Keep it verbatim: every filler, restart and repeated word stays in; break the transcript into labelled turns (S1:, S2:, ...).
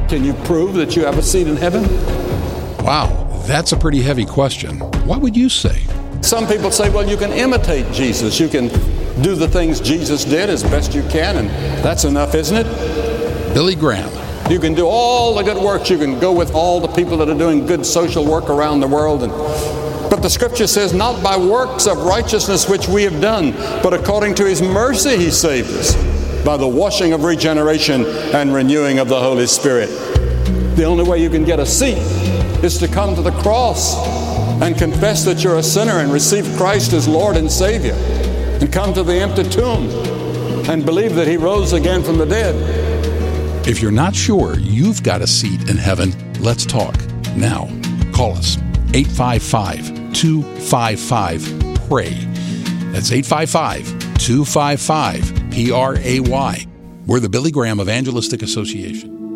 S1: Can you prove that you have a seat in heaven?
S2: Wow, that's a pretty heavy question. What would you say?
S1: Some people say, well, you can imitate Jesus. You can do the things Jesus did as best you can, and that's enough, isn't it?
S2: Billy Graham.
S1: You can do all the good works. You can go with all the people that are doing good social work around the world. And, but the scripture says, not by works of righteousness which we have done, but according to his mercy he saved us, by the washing of regeneration and renewing of the Holy Spirit. The only way you can get a seat is to come to the cross and confess that you're a sinner and receive Christ as Lord and Savior, and come to the empty tomb and believe that he rose again from the dead.
S2: If you're not sure you've got a seat in heaven, let's talk now. Call us, eight five five, two five five, P R A Y. That's eight five five, two five five, P R A Y. We're the Billy Graham Evangelistic Association.